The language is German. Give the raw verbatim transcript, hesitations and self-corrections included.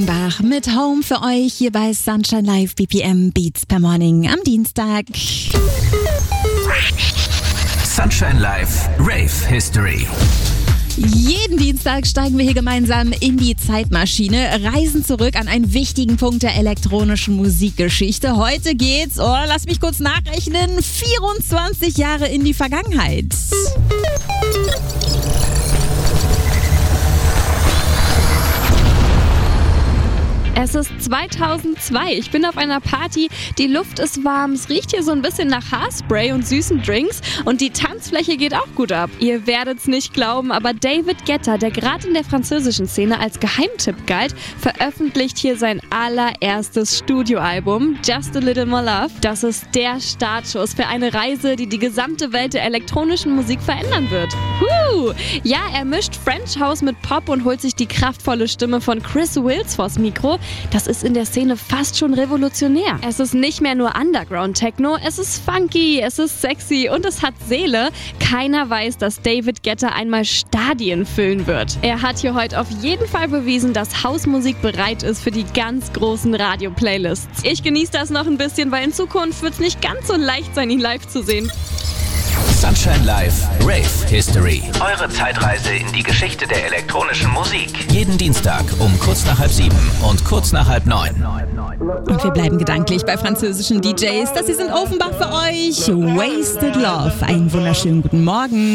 Bach mit Home für euch hier bei Sunshine Live B P M Beats per Morning am Dienstag. Sunshine Live Rave History. Jeden Dienstag steigen wir hier gemeinsam in die Zeitmaschine, reisen zurück an einen wichtigen Punkt der elektronischen Musikgeschichte. Heute geht's, oh, lass mich kurz nachrechnen, vierundzwanzig Jahre in die Vergangenheit. Es ist zweitausendzwei. Ich bin auf einer Party. Die Luft ist warm. Es riecht hier so ein bisschen nach Haarspray und süßen Drinks. Und die Tanzfläche geht auch gut ab. Ihr werdet's nicht glauben, aber David Guetta, der gerade in der französischen Szene als Geheimtipp galt, veröffentlicht hier sein allererstes Studioalbum, Just a Little More Love. Das ist der Startschuss für eine Reise, die die gesamte Welt der elektronischen Musik verändern wird. Huh. Ja, er mischt French House mit Pop und holt sich die kraftvolle Stimme von Chris Wills vors Mikro. Das ist in der Szene fast schon revolutionär. Es ist nicht mehr nur Underground-Techno, es ist funky, es ist sexy und es hat Seele. Keiner weiß, dass David Guetta einmal Stadien füllen wird. Er hat hier heute auf jeden Fall bewiesen, dass Hausmusik bereit ist für die ganz großen Radio-Playlists. Ich genieße das noch ein bisschen, weil in Zukunft wird es nicht ganz so leicht sein, ihn live zu sehen. Sunshine Live Rave History. Eure Zeitreise in die Geschichte der elektronischen Musik. Jeden Dienstag um kurz nach halb sieben und kurz nach halb neun. Und wir bleiben gedanklich bei französischen D Js. Das hier sind Offenbach für euch. Wasted Love. Einen wunderschönen guten Morgen.